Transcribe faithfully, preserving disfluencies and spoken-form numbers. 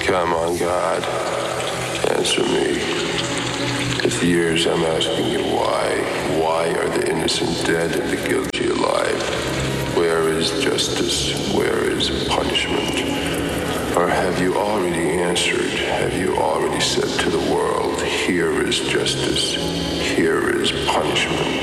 Come on, God, answer me. For years I'm asking you why. Why are the innocent dead and the guilty alive? Where is justice? Where is punishment? Or have you already answered? Have you already said to the world, here is justice, here is punishment?